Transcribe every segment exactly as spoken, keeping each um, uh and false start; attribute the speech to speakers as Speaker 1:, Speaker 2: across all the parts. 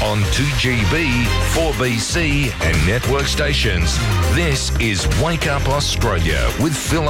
Speaker 1: on two G B, four B C and network stations. This is Wake Up Australia with Phil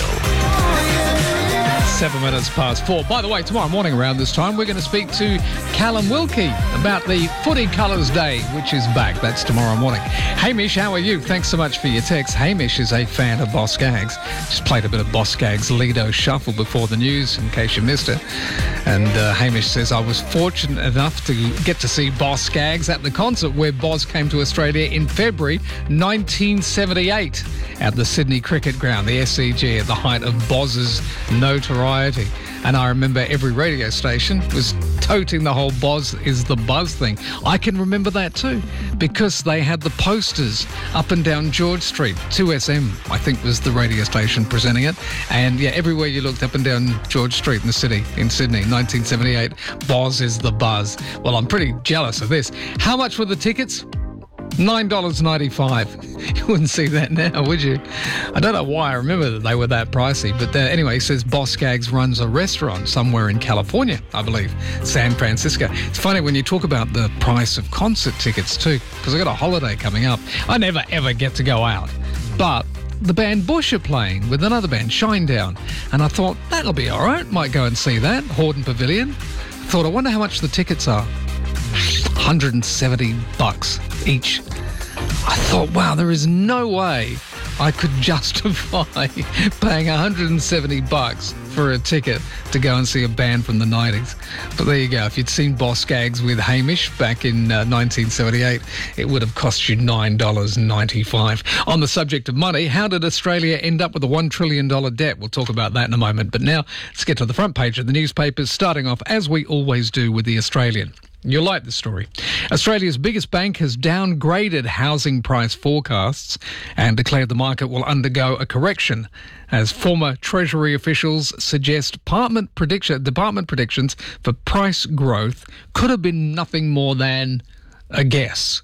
Speaker 1: O'Neill.
Speaker 2: Seven minutes past four. By the way, tomorrow morning around this time, we're going to speak to Callum Wilkie about the Footy Colours Day, which is back. That's tomorrow morning. Hamish, how are you? Thanks so much for your text. Hamish is a fan of Boss Skaggs. Just played a bit of Boss Skaggs' Lido Shuffle before the news, in case you missed it. And uh, Hamish says, I was fortunate enough to get to see Boss Skaggs at the concert where Boz came to Australia in February nineteen seventy-eight at the Sydney Cricket Ground, the S C G, at the height of Boz's notoriety. And I remember every radio station was toting the whole Boz is the buzz thing. I can remember that too, because they had the posters up and down George Street. two S M, I think, was the radio station presenting it. And yeah, everywhere you looked up and down George Street in the city, in Sydney, nineteen seventy-eight, Boz is the buzz. Well, I'm pretty jealous of this. How much were the tickets? nine dollars ninety-five. You wouldn't see that now, would you? I don't know why I remember that they were that pricey. But uh, anyway, he says Boss Skaggs runs a restaurant somewhere in California, I believe, San Francisco. It's funny when you talk about the price of concert tickets too, because I've got a holiday coming up. I never, ever get to go out. But the band Bush are playing with another band, Shinedown. And I thought, that'll be all right. Might go and see that. Hordern Pavilion. I thought, I wonder how much the tickets are. one hundred seventy bucks each. I thought, wow, there is no way I could justify paying one hundred seventy bucks for a ticket to go and see a band from the nineties. But there you go. If you'd seen Boss Skaggs with Hamish back in uh, nineteen seventy-eight, it would have cost you nine dollars ninety-five. On the subject of money, how did Australia end up with a one trillion dollars debt? We'll talk about that in a moment. But now, let's get to the front page of the newspapers, starting off, as we always do, with The Australian. You'll like the story. Australia's biggest bank has downgraded housing price forecasts and declared the market will undergo a correction, as former Treasury officials suggest department, prediction, department predictions for price growth could have been nothing more than a guess.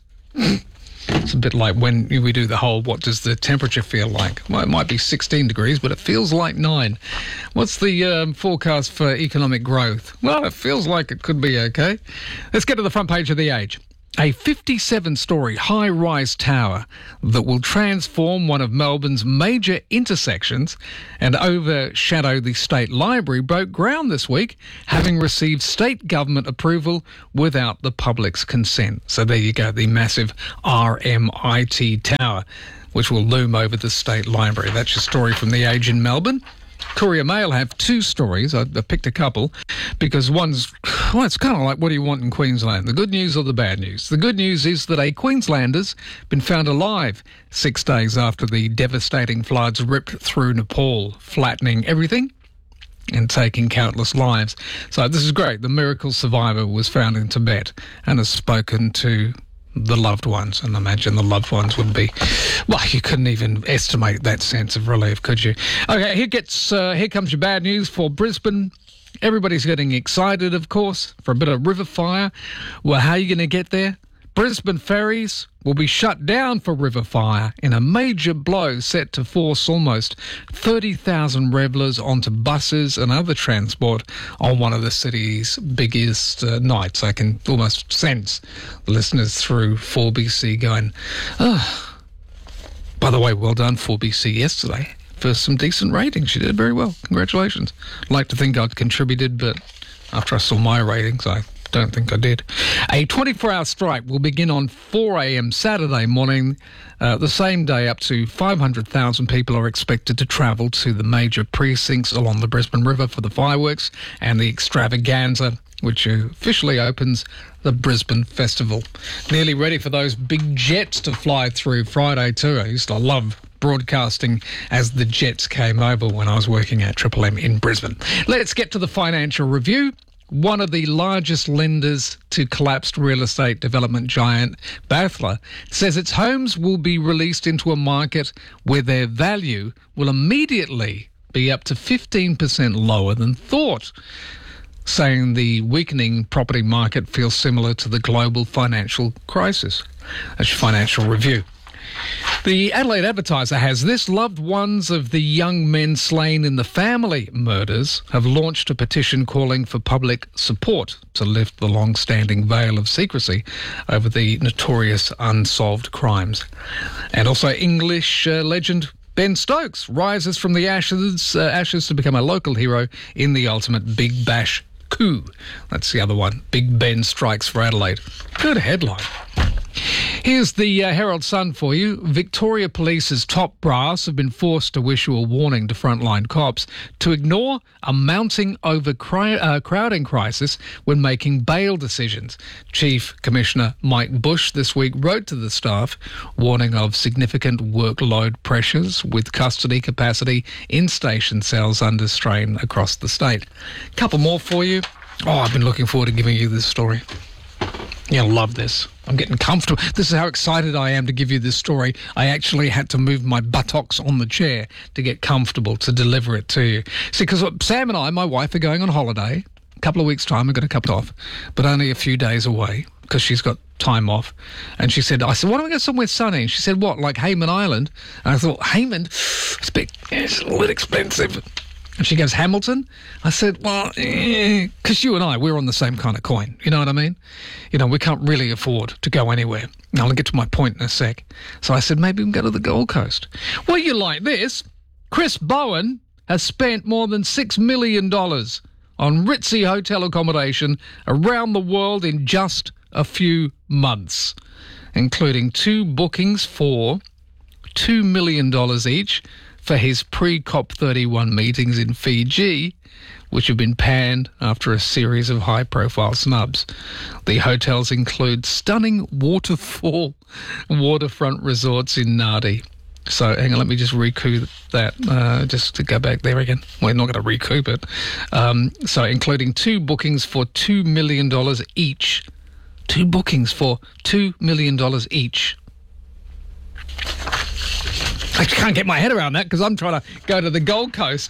Speaker 2: It's a bit like when we do the whole, what does the temperature feel like? Well, it might be sixteen degrees, but it feels like nine. What's the um, forecast for economic growth? Well, it feels like it could be okay. Let's get to the front page of The Age. A fifty-seven storey high-rise tower that will transform one of Melbourne's major intersections and overshadow the State Library broke ground this week, having received state government approval without the public's consent. So there you go, the massive R M I T tower, which will loom over the State Library. That's your story from The Age in Melbourne. Courier Mail have two stories. I, I picked a couple because one's, well, it's kind of like, what do you want in Queensland? The good news or the bad news? The good news is that a Queenslander's been found alive six days after the devastating floods ripped through Nepal, flattening everything and taking countless lives. So this is great. The miracle survivor was found in Tibet and has spoken to the loved ones, and imagine the loved ones would be, well, you couldn't even estimate that sense of relief, could you? Okay, here gets uh, here comes your bad news for Brisbane. Everybody's getting excited, of course, for a bit of river fire. Well, how are you going to get there? Brisbane ferries will be shut down for river fire in a major blow set to force almost thirty thousand revellers onto buses and other transport on one of the city's biggest uh, nights. I can almost sense the listeners through four B C going, oh. By the way, well done four B C yesterday for some decent ratings. You did very well. Congratulations. I'd like to think I'd contributed, but after I saw my ratings, I don't think I did. A twenty-four hour strike will begin on four a.m. Saturday morning. Uh, the same day, up to five hundred thousand people are expected to travel to the major precincts along the Brisbane River for the fireworks and the extravaganza, which officially opens the Brisbane Festival. Nearly ready for those big jets to fly through Friday too. I used to love broadcasting as the jets came over when I was working at Triple M in Brisbane. Let's get to the financial review. One of the largest lenders to collapsed real estate development giant Bathler says its homes will be released into a market where their value will immediately be up to fifteen percent lower than thought, saying the weakening property market feels similar to the global financial crisis. That's your financial review. The Adelaide Advertiser has this. Loved ones of the young men slain in the family murders have launched a petition calling for public support to lift the long-standing veil of secrecy over the notorious unsolved crimes. And also English uh, legend Ben Stokes rises from the ashes, uh, ashes to become a local hero in the ultimate Big Bash coup. That's the other one. Big Ben strikes for Adelaide. Good headline. Here's the uh, Herald Sun for you. Victoria Police's top brass have been forced to issue a warning to frontline cops to ignore a mounting overcrowding uh, crowding crisis when making bail decisions. Chief Commissioner Mike Bush this week wrote to the staff warning of significant workload pressures with custody capacity in station cells under strain across the state. Couple more for you. Oh, I've been looking forward to giving you this story. Yeah, I love this. I'm getting comfortable. This is how excited I am to give you this story. I actually had to move my buttocks on the chair to get comfortable to deliver it to you. See, because Sam and I, my wife, are going on holiday. A couple of weeks' time, we're going to cut off, but only a few days away because she's got time off. And she said, I said, why don't we go somewhere sunny? And she said, what, like Hayman Island? And I thought, Hayman? It's a bit, it's a little bit expensive. And she goes, Hamilton? I said, well, because eh, you and I, we're on the same kind of coin. You know what I mean? You know, we can't really afford to go anywhere. And I'll get to my point in a sec. So I said, maybe we can go to the Gold Coast. Well, you like this. Chris Bowen has spent more than six million dollars on ritzy hotel accommodation around the world in just a few months, including two bookings for two million dollars each for his pre-COP thirty-one meetings in Fiji, which have been panned after a series of high-profile snubs. The hotels include stunning waterfall waterfront resorts in Nadi. So, hang on, let me just recoup that, uh, just to go back there again. We're not going to recoup it. Um, so, including two bookings for two million dollars each. Two bookings for two million dollars each. I can't get my head around that because I'm trying to go to the Gold Coast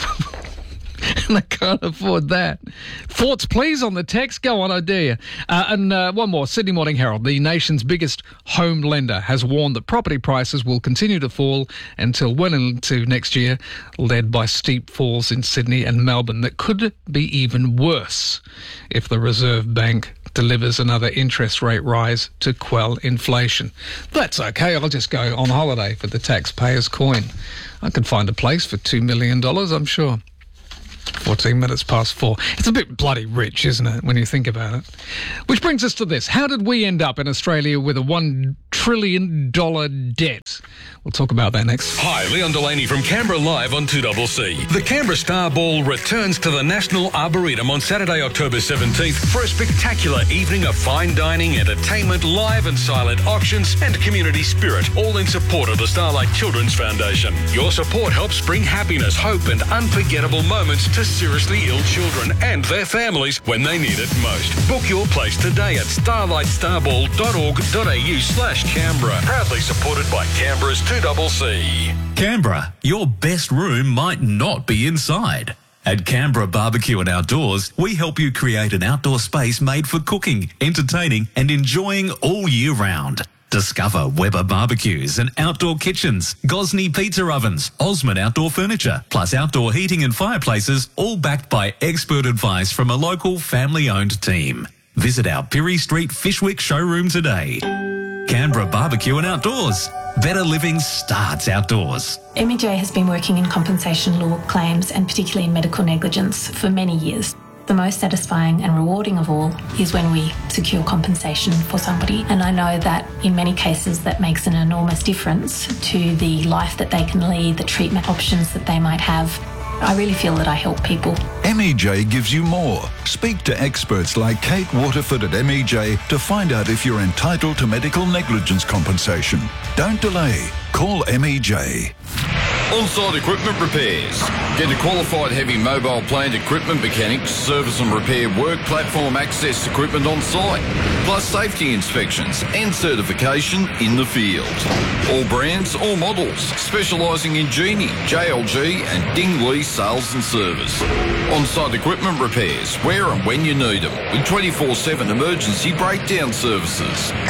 Speaker 2: and I can't afford that. Thoughts, please, on the text. Go on, oh dear. Uh, and uh, one more. Sydney Morning Herald, the nation's biggest home lender, has warned that property prices will continue to fall until well into next year, led by steep falls in Sydney and Melbourne that could be even worse if the Reserve Bank delivers another interest rate rise to quell inflation. That's okay. I'll just go on holiday for the taxpayer's coin. I can find a place for two million dollars, I'm sure. fourteen minutes past four. It's a bit bloody rich, isn't it, when you think about it? Which brings us to this. How did we end up in Australia with a one trillion dollars debt? We'll talk about that next.
Speaker 1: Hi, Leon Delaney from Canberra Live on two C C. The Canberra Star Ball returns to the National Arboretum on Saturday, October seventeenth for a spectacular evening of fine dining, entertainment, live and silent auctions and community spirit, all in support of the Starlight Children's Foundation. Your support helps bring happiness, hope and unforgettable moments to seriously ill children and their families when they need it most. Book your place today at starlight starball dot org dot a u slash Canberra. Proudly supported by Canberra's two C C.
Speaker 3: Canberra, your best room might not be inside. At Canberra Barbecue and Outdoors, we help you create an outdoor space made for cooking, entertaining and enjoying all year round. Discover Weber barbecues and outdoor kitchens, Gosney pizza ovens, Osmond outdoor furniture, plus outdoor heating and fireplaces, all backed by expert advice from a local family-owned team. Visit our Pirie Street Fishwick showroom today. Canberra Barbecue and Outdoors. Better living starts outdoors.
Speaker 4: M E J has been working in compensation law claims and particularly in medical negligence for many years. The most satisfying and rewarding of all is when we secure compensation for somebody. And I know that in many cases that makes an enormous difference to the life that they can lead, the treatment options that they might have. I really feel that I help people.
Speaker 5: M E J gives you more. Speak to experts like Kate Waterford at M E J to find out if you're entitled to medical negligence compensation. Don't delay. Call M E J.
Speaker 6: On-site equipment repairs. Get a qualified heavy mobile plant equipment mechanics, service and repair work platform access equipment on site, plus safety inspections and certification in the field. All brands, all models, specialising in Genie, J L G and Dingley sales and service. On-site equipment repairs, where and when you need them, with twenty-four seven emergency breakdown services.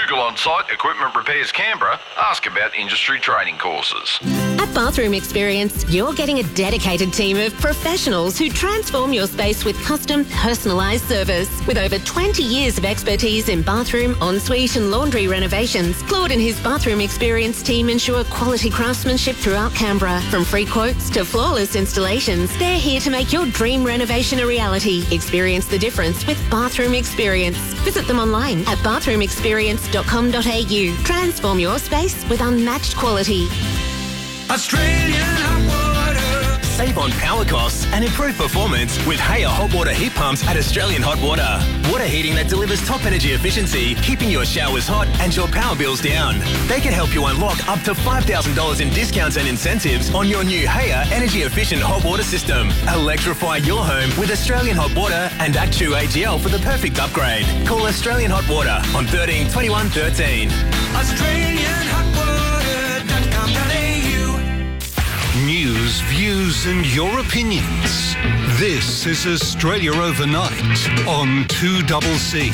Speaker 6: Google on-site Equipment Repairs Canberra. Ask about industry training courses.
Speaker 7: At Bathroom Experience, you're getting a dedicated team of professionals who transform your space with custom, personalised service. With over twenty years of expertise in bathroom, ensuite and laundry renovations, Claude and his Bathroom Experience team ensure quality craftsmanship throughout Canberra. From free quotes to flawless installations, they're here to make your dream renovation a reality. Experience the difference with Bathroom Experience. Visit them online at bathroom experience dot com dot a u. Transform your space with unmatched quality.
Speaker 8: Australian Hot Water. Save on power costs and improve performance with Haya hot water heat pumps at Australian Hot Water. Water heating that delivers top energy efficiency, keeping your showers hot and your power bills down. They can help you unlock up to five thousand dollars in discounts and incentives on your new Haya energy efficient hot water system. Electrify your home with Australian Hot Water and Act two A G L for the perfect upgrade. Call Australian Hot Water on thirteen twenty-one thirteen.
Speaker 9: Australian Hot Water dot com dot a u. News, views and your opinions. This is Australia Overnight on two C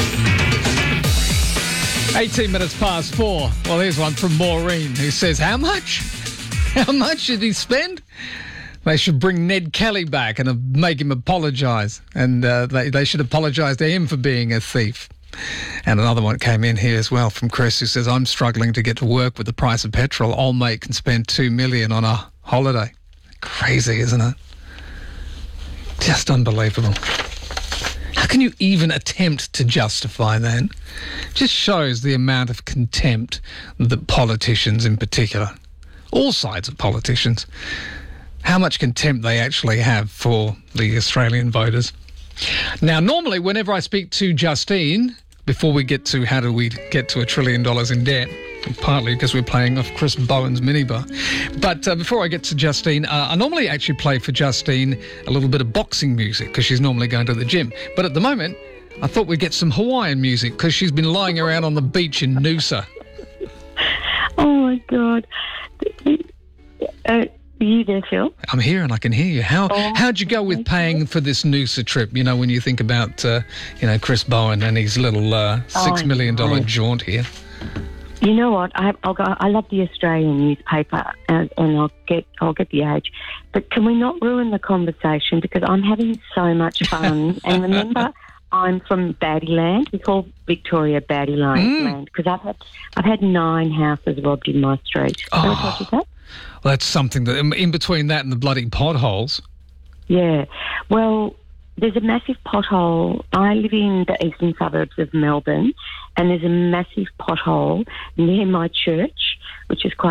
Speaker 9: C.
Speaker 2: eighteen minutes past four. Well, here's one from Maureen who says, how much? How much did he spend? They should bring Ned Kelly back and make him apologise. And uh, they, they should apologise to him for being a thief. And another one came in here as well from Chris who says, I'm struggling to get to work with the price of petrol. Old mate can spend two million on a holiday. Crazy, isn't it? Just unbelievable. How can you even attempt to justify that? Just shows the amount of contempt that politicians in particular, all sides of politicians, how much contempt they actually have for the Australian voters. Now, normally, whenever I speak to Justine, before we get to how do we get to a trillion dollars in debt, partly because we're playing off Chris Bowen's minibar. But uh, before I get to Justine, uh, I normally actually play for Justine a little bit of boxing music because she's normally going to the gym. But at the moment, I thought we'd get some Hawaiian music because she's been lying around on the beach in Noosa.
Speaker 10: Oh, my God. Uh, are you there, Phil?
Speaker 2: I'm here and I can hear you. How,
Speaker 10: oh,
Speaker 2: how'd you go with paying for this Noosa trip? You know, when you think about, uh, you know, Chris Bowen and his little uh, six million dollars oh, jaunt here.
Speaker 10: You know what? I, I'll go. I love the Australian newspaper, and, and I'll get. I'll get the Age. But can we not ruin the conversation because I'm having so much fun? And remember, I'm from Baddyland. We call Victoria Baddyland because mm. I've had I've had nine houses robbed in my street.
Speaker 2: Oh.
Speaker 10: Have I told you that?
Speaker 2: Well, that's something that in between that and the bloody potholes.
Speaker 10: Yeah. Well, there's a massive pothole. I live in the eastern suburbs of Melbourne, and there's a massive pothole near my church, which is quite